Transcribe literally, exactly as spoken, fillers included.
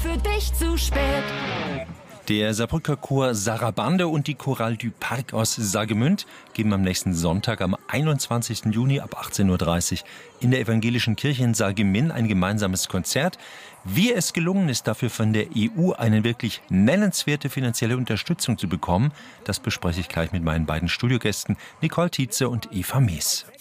Für dich zu spät. Der Saarbrücker Chor Sarabande und die Chorale du Parc aus Saargemünd geben am nächsten Sonntag, am einundzwanzigsten Juni ab achtzehn Uhr dreißig in der evangelischen Kirche in Saargemünd ein gemeinsames Konzert. Wie es gelungen ist, dafür von der E U eine wirklich nennenswerte finanzielle Unterstützung zu bekommen, das bespreche ich gleich mit meinen beiden Studiogästen Nicole Tietze und Eva Mees.